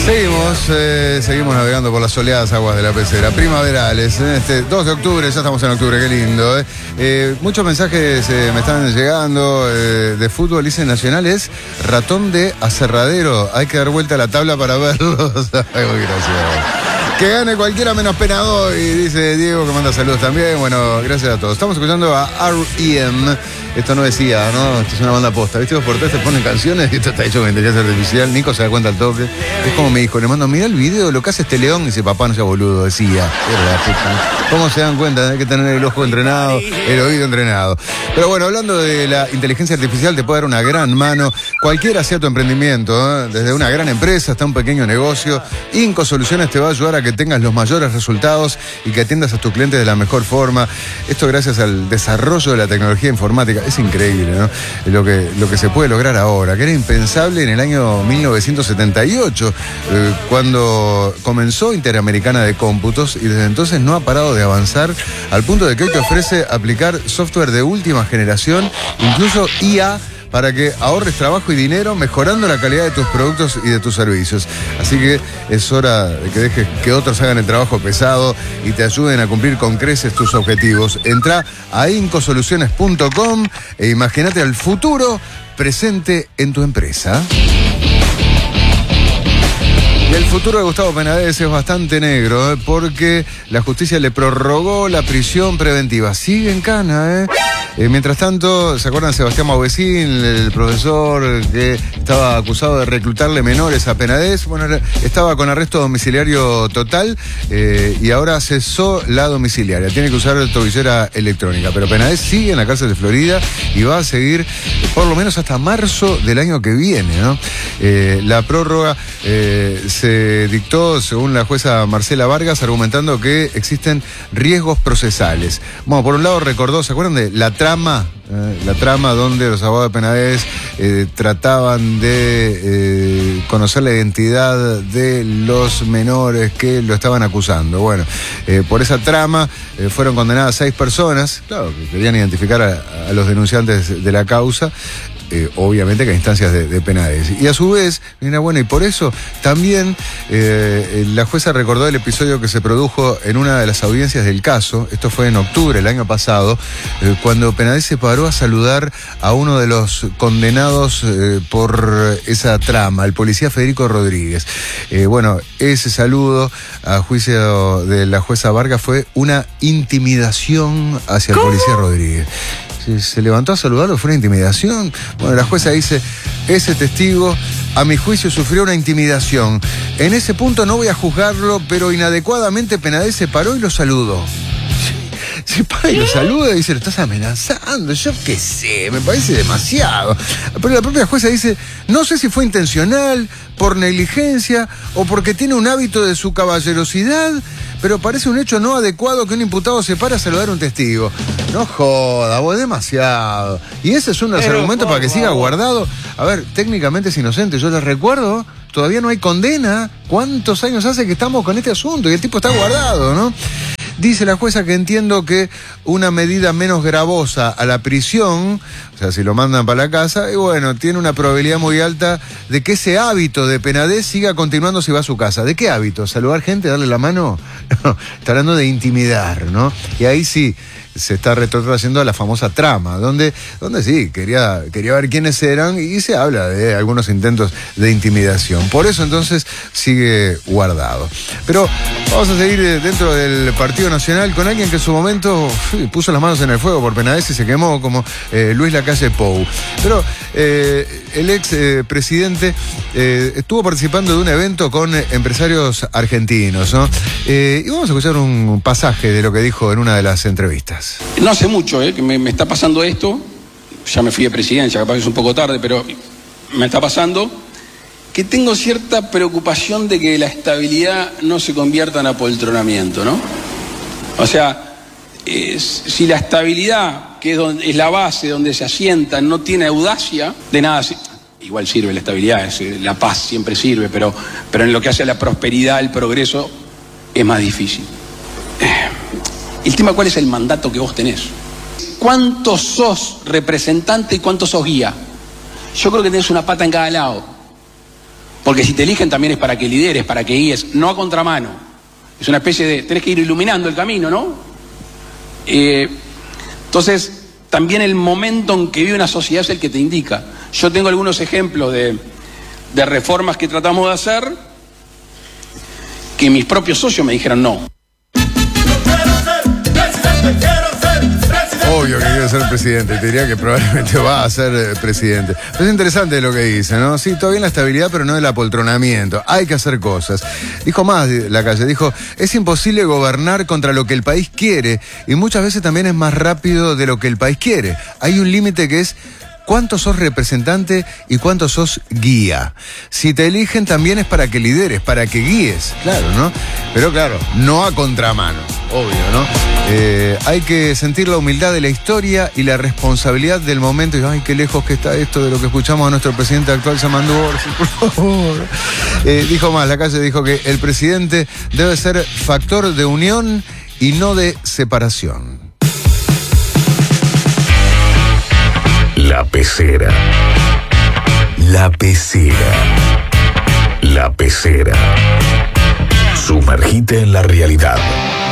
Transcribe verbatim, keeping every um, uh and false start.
Seguimos, eh, seguimos navegando por las soleadas aguas de la pecera, primaverales, ¿eh? Este dos de octubre, ya estamos en octubre, qué lindo. ¿eh? Eh, muchos mensajes eh, me están llegando eh, de fútbol, dice Nacional es ratón de aserradero, hay que dar vuelta a la tabla para verlos. Ay, muy gracioso. Que gane cualquiera menos penado, y dice Diego que manda saludos también. Bueno, gracias a todos. Estamos escuchando a R E M. Esto no decía, ¿no? Esto es una banda posta. ¿Viste? Los portales te ponen canciones y esto está hecho con inteligencia artificial. Nico se da cuenta al toque. Es como me dijo, le mando, mira el video, lo que hace este león. Y dice, papá, no sea boludo, decía. ¿Cómo se dan cuenta? Hay que tener el ojo entrenado, el oído entrenado. Pero bueno, hablando de la inteligencia artificial, te puede dar una gran mano. Cualquiera sea tu emprendimiento, ¿eh? Desde una gran empresa hasta un pequeño negocio, Inco Soluciones te va a ayudar a que tengas los mayores resultados y que atiendas a tus clientes de la mejor forma. Esto gracias al desarrollo de la tecnología informática. Es increíble, ¿no? Lo que, lo que se puede lograr ahora, que era impensable en el año mil novecientos setenta y ocho, eh, cuando comenzó Interamericana de Cómputos, y desde entonces no ha parado de avanzar al punto de que hoy te ofrece aplicar software de última generación, incluso I A, para que ahorres trabajo y dinero mejorando la calidad de tus productos y de tus servicios. Así que es hora de que dejes que otros hagan el trabajo pesado y te ayuden a cumplir con creces tus objetivos. Entrá a inco soluciones punto com e imagínate al futuro presente en tu empresa. Y el futuro de Gustavo Penades es bastante negro, ¿eh? Porque la justicia le prorrogó la prisión preventiva. Sigue en cana, ¿eh? Eh, mientras tanto, ¿se acuerdan Sebastián Mauvecín, el profesor que estaba acusado de reclutarle menores a Penades? Bueno, estaba con arresto domiciliario total eh, y ahora cesó la domiciliaria. Tiene que usar tobillera electrónica. Pero Penades sigue en la cárcel de Florida y va a seguir por lo menos hasta marzo del año que viene, ¿no? Eh, la prórroga eh, se dictó, según la jueza Marcela Vargas, argumentando que existen riesgos procesales. Bueno, por un lado recordó, ¿se acuerdan de la trama? Eh, la trama donde los abogados de Penades eh, trataban de eh, conocer la identidad de los menores que lo estaban acusando. Bueno, eh, por esa trama eh, fueron condenadas seis personas, claro, que querían identificar a, a los denunciantes de la causa. Eh, obviamente que a instancias de, de Penades. Y a su vez, mira, bueno, y por eso también eh, la jueza recordó el episodio que se produjo en una de las audiencias del caso. Esto fue en octubre el año pasado, eh, cuando Penades se paró a saludar a uno de los condenados eh, por esa trama, el policía Federico Rodríguez. Eh, bueno, ese saludo, a juicio de la jueza Vargas, fue una intimidación hacia ¿Cómo? el policía Rodríguez. Se, se levantó a saludarlo, fue una intimidación. Bueno, la jueza dice, ese testigo, a mi juicio, sufrió una intimidación. En ese punto no voy a juzgarlo, pero inadecuadamente Penades se paró y lo saludó. Se para y lo saluda y dice, lo estás amenazando, yo qué sé, me parece demasiado. Pero la propia jueza dice, no sé si fue intencional, por negligencia o porque tiene un hábito de su caballerosidad, pero parece un hecho no adecuado que un imputado se para a saludar a un testigo. No joda, vos, demasiado. Y ese es uno de los argumentos para que siga guardado. A ver, técnicamente es inocente, yo les recuerdo, todavía no hay condena. ¿Cuántos años hace que estamos con este asunto? Y el tipo está guardado, ¿no? Dice la jueza que entiendo que una medida menos gravosa a la prisión, o sea, si lo mandan para la casa, y bueno, tiene una probabilidad muy alta de que ese hábito de Penades siga continuando si va a su casa. ¿De qué hábito? ¿Saludar gente, darle la mano? No, está hablando de intimidar, ¿no? Y ahí sí se está retrotrayendo a la famosa trama, donde, donde sí, quería, quería ver quiénes eran y se habla de algunos intentos de intimidación. Por eso entonces sigue guardado. Pero vamos a seguir dentro del Partido Nacional con alguien que en su momento uy, puso las manos en el fuego por Penades y se quemó, como eh, Luis Lacalle Pou. Pero eh, el ex eh, presidente eh, estuvo participando de un evento con eh, empresarios argentinos, ¿no? Eh, y vamos a escuchar un pasaje de lo que dijo en una de las entrevistas. No hace mucho eh, que me, me está pasando esto, ya me fui de presidencia, capaz que es un poco tarde, pero me está pasando, que tengo cierta preocupación de que la estabilidad no se convierta en apoltronamiento, ¿no? O sea, es, si la estabilidad, que es, donde, es la base donde se asienta, no tiene audacia, de nada, igual sirve la estabilidad, es, la paz siempre sirve, pero, pero en lo que hace a la prosperidad, el progreso, es más difícil. El tema, ¿cuál es el mandato que vos tenés? ¿Cuánto sos representante y cuánto sos guía? Yo creo que tenés una pata en cada lado. Porque si te eligen también es para que lideres, para que guíes, no a contramano. Es una especie de, tenés que ir iluminando el camino, ¿no? Eh, entonces, también el momento en que vive una sociedad es el que te indica. Yo tengo algunos ejemplos de, de reformas que tratamos de hacer que mis propios socios me dijeron no. Obvio que quiero ser presidente, te diría que probablemente va a ser eh, presidente. Pero es interesante lo que dice, ¿no? Sí, todo bien la estabilidad, pero no el apoltronamiento. Hay que hacer cosas. Dijo más Lacalle, dijo, es imposible gobernar contra lo que el país quiere y muchas veces también es más rápido de lo que el país quiere. Hay un límite que es cuánto sos representante y cuánto sos guía. Si te eligen también es para que lideres, para que guíes, claro, ¿no? Pero claro, no a contramano, obvio, ¿no? Eh, hay que sentir la humildad de la historia y la responsabilidad del momento. Y, ay, qué lejos que está esto de lo que escuchamos a nuestro presidente actual, Samandu Orsi, por favor. Eh, dijo más, Lacalle dijo que el presidente debe ser factor de unión y no de separación. La Pecera. La Pecera. La Pecera. Sumergite en la realidad.